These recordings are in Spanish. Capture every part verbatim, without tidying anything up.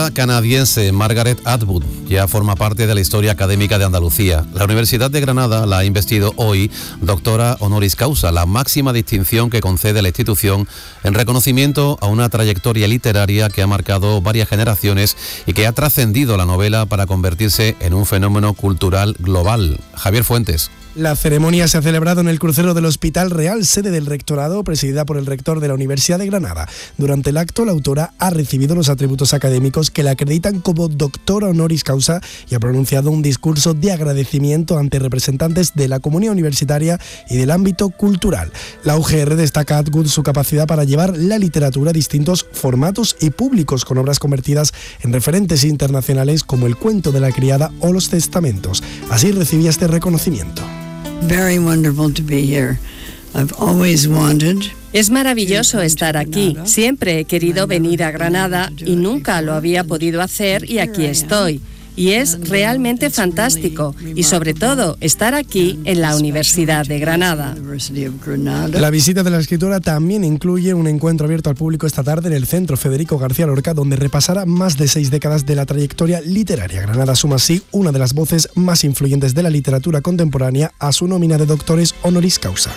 La canadiense Margaret Atwood ya forma parte de la historia académica de Andalucía. La Universidad de Granada la ha investido hoy doctora honoris causa, la máxima distinción que concede la institución en reconocimiento a una trayectoria literaria que ha marcado varias generaciones y que ha trascendido la novela para convertirse en un fenómeno cultural global. Javier Fuentes. La ceremonia se ha celebrado en el crucero del Hospital Real, sede del rectorado, presidida por el rector de la Universidad de Granada. Durante el acto, la autora ha recibido los atributos académicos que la acreditan como doctora honoris causa y ha pronunciado un discurso de agradecimiento ante representantes de la comunidad universitaria y del ámbito cultural. La U G R destaca a Atwood su capacidad para llevar la literatura a distintos formatos y públicos, con obras convertidas en referentes internacionales como El cuento de la criada o Los testamentos. Así recibía este reconocimiento. Very wonderful to be here. I've always wanted. Es maravilloso estar aquí. Siempre he querido venir a Granada y nunca lo había podido hacer y aquí estoy. Y es realmente fantástico y sobre todo estar aquí en la Universidad de Granada. La visita de la escritora también incluye un encuentro abierto al público esta tarde en el Centro Federico García Lorca, donde repasará más de seis décadas de la trayectoria literaria. Granada suma así una de las voces más influyentes de la literatura contemporánea a su nómina de doctores honoris causa.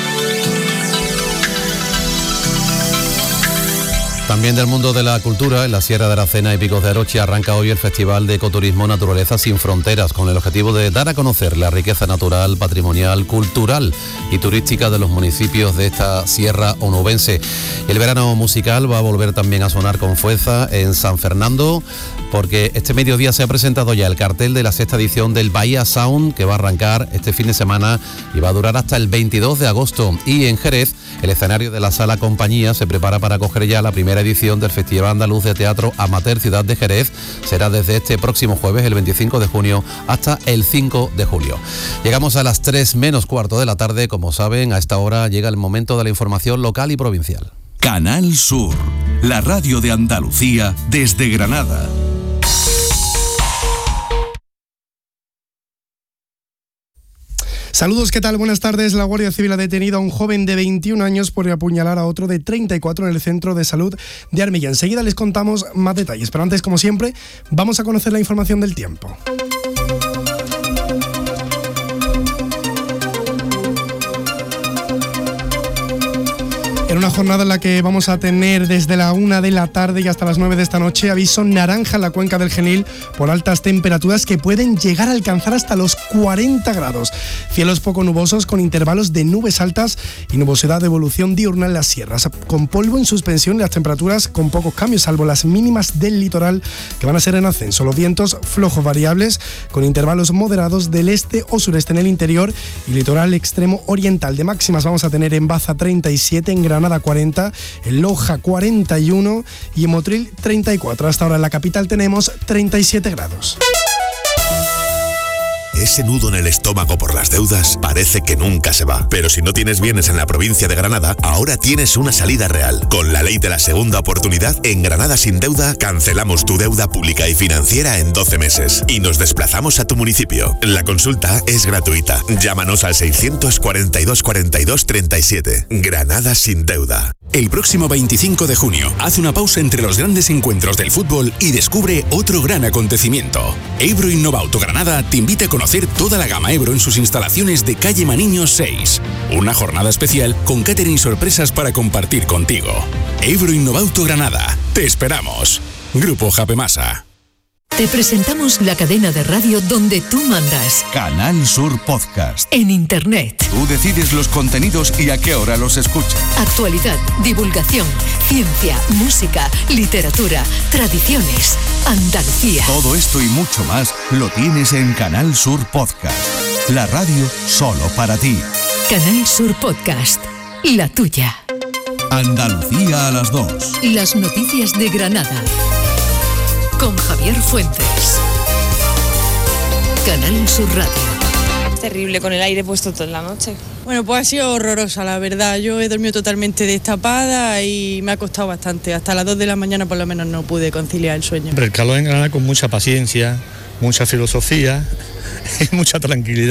También del mundo de la cultura, en la Sierra de Aracena y Picos de Aroche arranca hoy el Festival de Ecoturismo Naturaleza Sin Fronteras, con el objetivo de dar a conocer la riqueza natural, patrimonial, cultural y turística de los municipios de esta sierra onubense. El verano musical va a volver también a sonar con fuerza en San Fernando, porque este mediodía se ha presentado ya el cartel de la sexta edición del Bahía Sound, que va a arrancar este fin de semana y va a durar hasta el veintidós de agosto. Y en Jerez, el escenario de la Sala Compañía se prepara para acoger ya la primera edición del Festival Andaluz de Teatro Amateur Ciudad de Jerez. Será desde este próximo jueves, el veinticinco de junio, hasta el cinco de julio. Llegamos a las tres menos cuarto de la tarde. Como saben, a esta hora llega el momento de la información local y provincial. Canal Sur, la radio de Andalucía desde Granada. Saludos, ¿qué tal? Buenas tardes. La Guardia Civil ha detenido a un joven de veintiún años por apuñalar a otro de treinta y cuatro en el Centro de Salud de Armilla. Enseguida les contamos más detalles, pero antes, como siempre, vamos a conocer la información del tiempo. En una jornada en la que vamos a tener desde la una de la tarde y hasta las nueve de esta noche aviso naranja en la cuenca del Genil por altas temperaturas que pueden llegar a alcanzar hasta los cuarenta grados. Cielos poco nubosos con intervalos de nubes altas y nubosidad de evolución diurna en las sierras. Con polvo en suspensión y las temperaturas con pocos cambios, salvo las mínimas del litoral que van a ser en ascenso. Los vientos flojos variables con intervalos moderados del este o sureste en el interior y litoral extremo oriental. De máximas vamos a tener en Baza treinta y siete, en Granada cuarenta, en Loja cuarenta y uno y en Motril treinta y cuatro. Hasta ahora en la capital tenemos treinta y siete grados. Ese nudo en el estómago por las deudas parece que nunca se va. Pero si no tienes bienes en la provincia de Granada, ahora tienes una salida real. Con la ley de la segunda oportunidad, en Granada Sin Deuda, cancelamos tu deuda pública y financiera en doce meses. Y nos desplazamos a tu municipio. La consulta es gratuita. Llámanos al seiscientos cuarenta y dos cuarenta y dos treinta y siete. Granada Sin Deuda. El próximo veinticinco de junio, haz una pausa entre los grandes encuentros del fútbol y descubre otro gran acontecimiento. Ebro Innovauto Granada te invita a conocer toda la gama Ebro en sus instalaciones de calle Maniño seis. Una jornada especial con catering y sorpresas para compartir contigo. Ebro Innovauto Granada. Te esperamos. Grupo Japemasa. Te presentamos la cadena de radio donde tú mandas. Canal Sur Podcast. En Internet. Tú decides los contenidos y a qué hora los escuchas. Actualidad, divulgación, ciencia, música, literatura, tradiciones, Andalucía. Todo esto y mucho más lo tienes en Canal Sur Podcast. La radio solo para ti. Canal Sur Podcast. La tuya. Andalucía a las dos. Las noticias de Granada. Con Javier Fuentes. Canal Sur Radio. Es terrible con el aire puesto toda la noche. Bueno, pues ha sido horrorosa, la verdad. Yo he dormido totalmente destapada y me ha costado bastante. Hasta las dos de la mañana por lo menos no pude conciliar el sueño. El calor en Granada con mucha paciencia, mucha filosofía y mucha tranquilidad.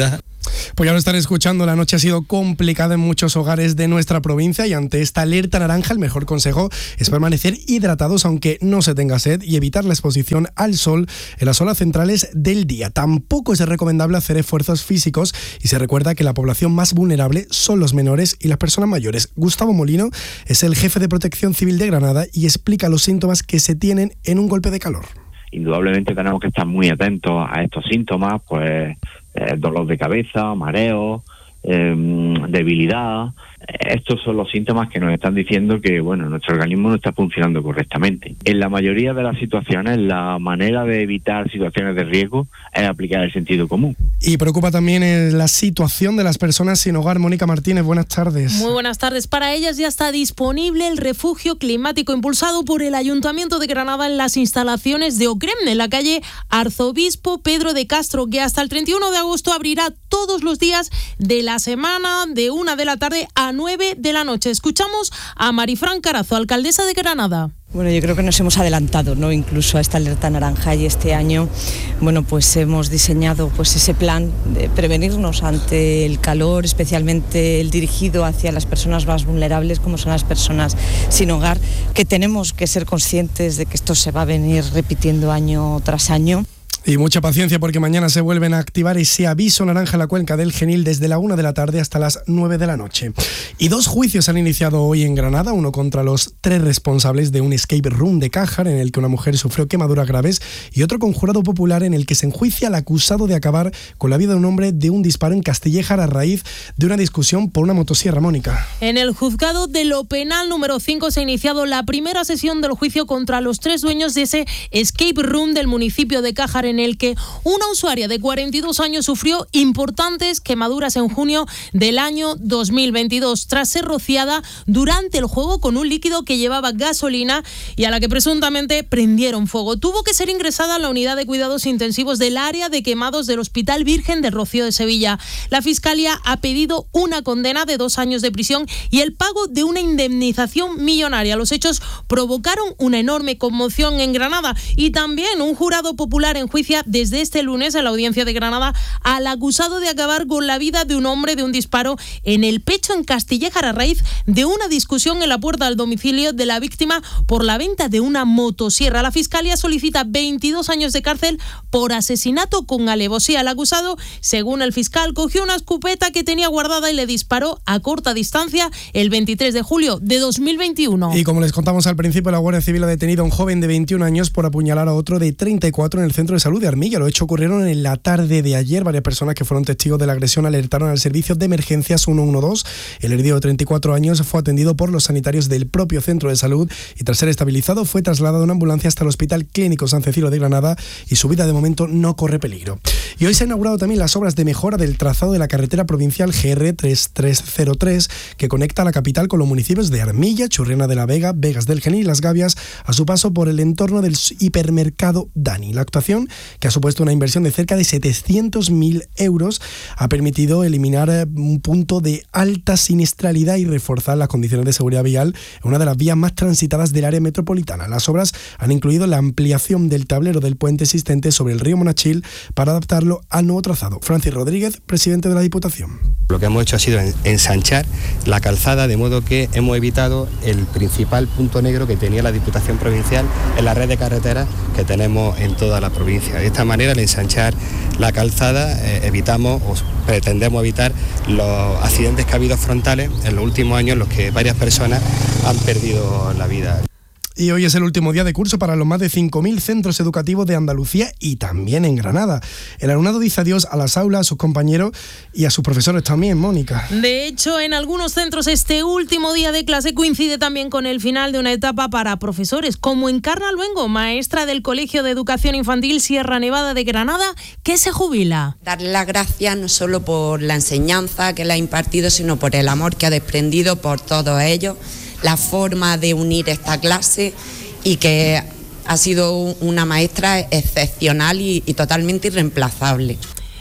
Pues ya lo están escuchando, la noche ha sido complicada en muchos hogares de nuestra provincia y ante esta alerta naranja el mejor consejo es permanecer hidratados aunque no se tenga sed y evitar la exposición al sol en las horas centrales del día. Tampoco es recomendable hacer esfuerzos físicos y se recuerda que la población más vulnerable son los menores y las personas mayores. Gustavo Molino es el jefe de Protección Civil de Granada y explica los síntomas que se tienen en un golpe de calor. Indudablemente tenemos que estar muy atentos a estos síntomas, pues eh, dolor de cabeza, mareo, eh, debilidad. Estos son los síntomas que nos están diciendo que, bueno, nuestro organismo no está funcionando correctamente. En la mayoría de las situaciones, la manera de evitar situaciones de riesgo es aplicar el sentido común. Y preocupa también la situación de las personas sin hogar. Mónica Martínez, buenas tardes. Muy buenas tardes. Para ellas ya está disponible el refugio climático impulsado por el Ayuntamiento de Granada en las instalaciones de Ocrem, en la calle Arzobispo Pedro de Castro, que hasta el treinta y uno de agosto abrirá todos los días de la semana de una de la tarde a nueve de la noche. Escuchamos a Marifran Carazo, alcaldesa de Granada. Bueno, yo creo que nos hemos adelantado, ¿no? Incluso a esta alerta naranja, y este año, bueno, pues hemos diseñado pues ese plan de prevenirnos ante el calor, especialmente el dirigido hacia las personas más vulnerables, como son las personas sin hogar, que tenemos que ser conscientes de que esto se va a venir repitiendo año tras año. Y mucha paciencia porque mañana se vuelven a activar ese aviso naranja en la cuenca del Genil desde la una de la tarde hasta las nueve de la noche. Y dos juicios han iniciado hoy en Granada, uno contra los tres responsables de un escape room de Cájar en el que una mujer sufrió quemaduras graves y otro con jurado popular en el que se enjuicia al acusado de acabar con la vida de un hombre de un disparo en Castillejar a raíz de una discusión por una motosierra. Mónica. En el juzgado de lo penal número cinco se ha iniciado la primera sesión del juicio contra los tres dueños de ese escape room del municipio de Cájar, en el que una usuaria de cuarenta y dos años sufrió importantes quemaduras en junio del año dos mil veintidós tras ser rociada durante el juego con un líquido que llevaba gasolina y a la que presuntamente prendieron fuego. Tuvo que ser ingresada a la unidad de cuidados intensivos del área de quemados del Hospital Virgen del Rocío de Sevilla. La Fiscalía ha pedido una condena de dos años de prisión y el pago de una indemnización millonaria. Los hechos provocaron una enorme conmoción en Granada y también un jurado popular enjuicia desde este lunes en la audiencia de Granada al acusado de acabar con la vida de un hombre de un disparo en el pecho en Castillejar a raíz de una discusión en la puerta del domicilio de la víctima por la venta de una motosierra. La Fiscalía solicita veintidós años de cárcel por asesinato con alevosía. El acusado, según el fiscal, cogió una escopeta que tenía guardada y le disparó a corta distancia el veintitrés de julio de dos mil veintiuno. Y como les contamos al principio, la Guardia Civil ha detenido a un joven de veintiún años por apuñalar a otro de treinta y cuatro en el centro de salud de Armilla. Los hechos ocurrieron en la tarde de ayer. Varias personas que fueron testigos de la agresión alertaron al servicio de emergencias ciento doce. El herido de treinta y cuatro años fue atendido por los sanitarios del propio centro de salud y tras ser estabilizado fue trasladado en una ambulancia hasta el Hospital Clínico San Cecilio de Granada y su vida de momento no corre peligro. Y hoy se han inaugurado también las obras de mejora del trazado de la carretera provincial G R tres tres cero tres que conecta a la capital con los municipios de Armilla, Churriana de la Vega, Vegas del Genil y Las Gavias a su paso por el entorno del hipermercado Dani. La actuación, que ha supuesto una inversión de cerca de setecientos mil euros, ha permitido eliminar un punto de alta siniestralidad y reforzar las condiciones de seguridad vial en una de las vías más transitadas del área metropolitana. Las obras han incluido la ampliación del tablero del puente existente sobre el río Monachil para adaptarlo al nuevo trazado. Francis Rodríguez, presidente de la Diputación. Lo que hemos hecho ha sido ensanchar la calzada, de modo que hemos evitado el principal punto negro que tenía la Diputación Provincial en la red de carreteras que tenemos en toda la provincia. De esta manera, al ensanchar la calzada, eh, evitamos o pretendemos evitar los accidentes que ha habido frontales en los últimos años en los que varias personas han perdido la vida. Y hoy es el último día de curso para los más de cinco mil centros educativos de Andalucía y también en Granada. El alumnado dice adiós a las aulas, a sus compañeros y a sus profesores también, Mónica. De hecho, en algunos centros este último día de clase coincide también con el final de una etapa para profesores, como Encarna Luengo, maestra del Colegio de Educación Infantil Sierra Nevada de Granada, que se jubila. Darle las gracias no solo por la enseñanza que le ha impartido, sino por el amor que ha desprendido por todos ellos, la forma de unir esta clase y que ha sido una maestra excepcional y, y totalmente irreemplazable.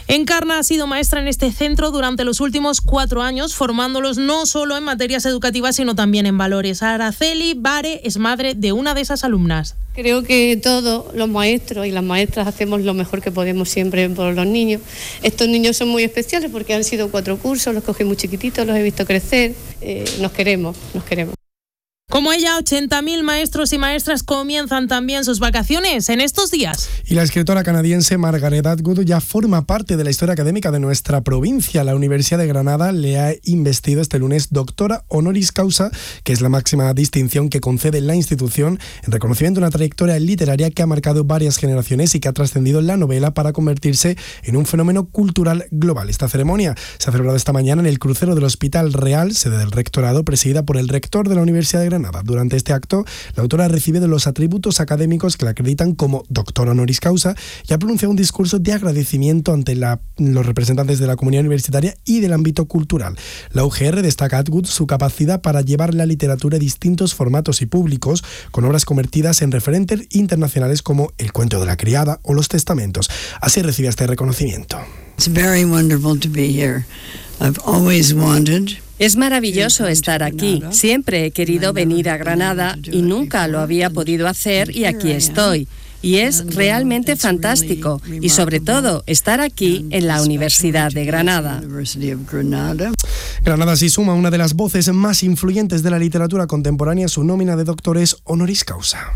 Encarna ha sido maestra en este centro durante los últimos cuatro años, formándolos no solo en materias educativas, sino también en valores. Araceli Bare es madre de una de esas alumnas. Creo que todos los maestros y las maestras hacemos lo mejor que podemos siempre por los niños. Estos niños son muy especiales porque han sido cuatro cursos, los cogí muy chiquititos, los he visto crecer. Eh, nos queremos, nos queremos. Como ella, ochenta mil maestros y maestras comienzan también sus vacaciones en estos días. Y la escritora canadiense Margaret Atwood ya forma parte de la historia académica de nuestra provincia. La Universidad de Granada le ha investido este lunes doctora honoris causa, que es la máxima distinción que concede la institución en reconocimiento de una trayectoria literaria que ha marcado varias generaciones y que ha trascendido la novela para convertirse en un fenómeno cultural global. Esta ceremonia se ha celebrado esta mañana en el crucero del Hospital Real, sede del rectorado, presidida por el rector de la Universidad de Granada. Durante este acto, la autora ha recibido los atributos académicos que la acreditan como doctora honoris causa y ha pronunciado un discurso de agradecimiento ante la, los representantes de la comunidad universitaria y del ámbito cultural. La U G R destaca a Atwood su capacidad para llevar la literatura a distintos formatos y públicos, con obras convertidas en referentes internacionales como El cuento de la criada o Los testamentos. Así recibe este reconocimiento. It's very wonderful to be here. I've always wanted. Es maravilloso estar aquí. Siempre he querido venir a Granada y nunca lo había podido hacer y aquí estoy. Y es realmente fantástico. Y sobre todo, estar aquí en la Universidad de Granada. Granada sí suma una de las voces más influyentes de la literatura contemporánea, su nómina de doctores honoris causa.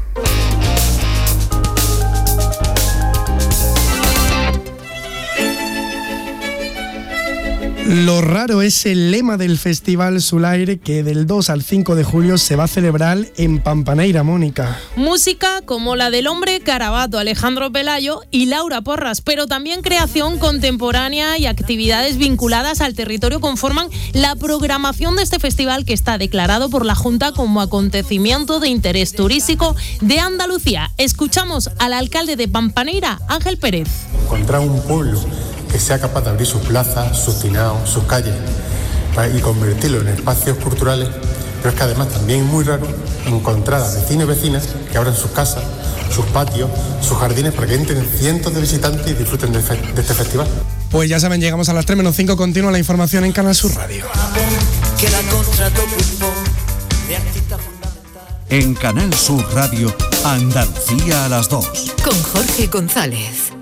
Lo raro es el lema del Festival Sulaire, que del dos al cinco de julio se va a celebrar en Pampaneira, Mónica. Música como la del hombre Carabato, Alejandro Pelayo y Laura Porras, pero también creación contemporánea y actividades vinculadas al territorio conforman la programación de este festival, que está declarado por la Junta como acontecimiento de interés turístico de Andalucía. Escuchamos al alcalde de Pampaneira, Ángel Pérez. Encontrar un pueblo que sea capaz de abrir sus plazas, sus tinaos, sus calles y convertirlo en espacios culturales, pero es que además también es muy raro encontrar a vecinos y vecinas que abran sus casas, sus patios, sus jardines para que entren cientos de visitantes y disfruten de, fe- de este festival. Pues ya saben, llegamos a las tres menos cinco, continúa la información en Canal Sur Radio. En Canal Sur Radio, Andalucía a las dos. Con Jorge González.